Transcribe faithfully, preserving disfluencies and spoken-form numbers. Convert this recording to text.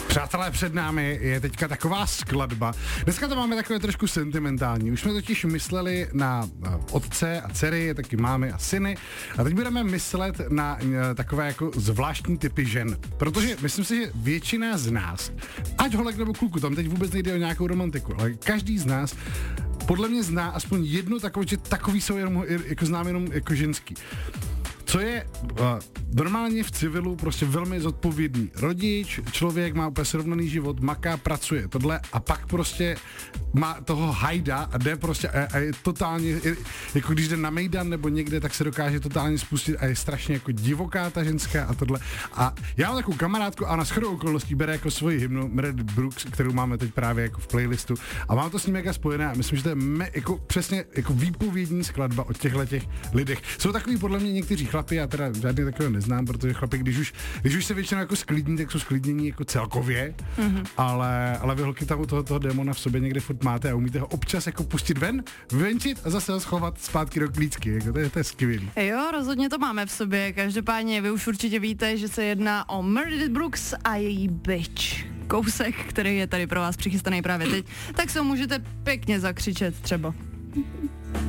Přátelé, před námi je teďka taková skladba. Dneska to máme takové trošku sentimentální. Už jsme totiž mysleli na otce a dcery, taky mámy a syny. A teď budeme myslet na takové jako zvláštní typy žen. Protože myslím si, že většina z nás, ať holek nebo kluku, tam teď vůbec nejde o nějakou romantiku, ale každý z nás podle mě zná aspoň jednu takovou, že takový jsou jenom, jako znám jenom jako ženský. Co je uh, normálně v civilu prostě velmi zodpovědný rodič, člověk má úplně srovnaný život, maká, pracuje, tohle a pak prostě má toho hajda a jde prostě a, a je totálně, je, jako když jde na mejdan nebo někde, tak se dokáže totálně spustit a je strašně jako divoká ta ženská a tohle. A já mám takovou kamarádku a na shodou okolností bere jako svoji hymnu Meredith Brooks, kterou máme teď právě jako v playlistu a mám to s ním mega spojené a myslím, že to je me, jako přesně jako výpovědní skladba o těchto těch lidech. Jsou takový podle mě někteří chlapi, já teda žádný takového neznám, protože chlapi, když už, když už se většinou jako sklidní, tak jsou sklidnění jako celkově, mm-hmm. ale, ale vy holky tam toho, toho démona v sobě někde furt máte a umíte ho občas jako pustit ven, vyvenčit a zase ho schovat zpátky do klíčky, jako to, je, to je skvělý. Jo, rozhodně to máme v sobě, každopádně vy už určitě víte, že se jedná o Meredith Brooks a její bitch. Kousek, který je tady pro vás přichystaný právě teď, tak se ho můžete pěkně zakřičet třeba.